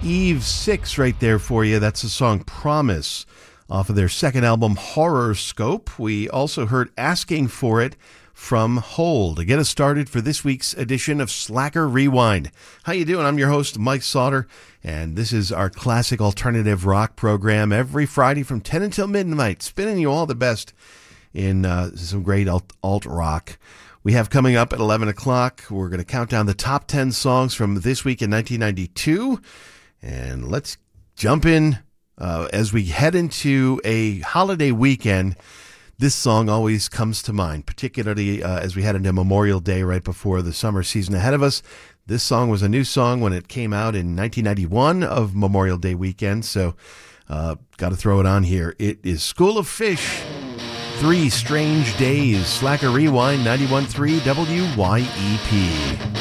Eve 6 right there for you. That's the song Promise off of their second album, Horrorscope. We also heard Asking for It from Hole to get us started for this week's edition of Slacker Rewind. How you doing? I'm your host, Mike Sauter, and this is our classic alternative rock program every Friday from 10 until midnight, spinning you all the best in some great alt rock. We have coming up at 11 o'clock, we're going to count down the top 10 songs from this week in 1992. And let's jump in as we head into a holiday weekend. This song always comes to mind, particularly as we head into Memorial Day right before the summer season ahead of us. This song was a new song when it came out in 1991 of Memorial Day weekend, so got to throw it on here. It is School of Fish, 3 Strange Days, Slacker Rewind, 91.3 WYEP.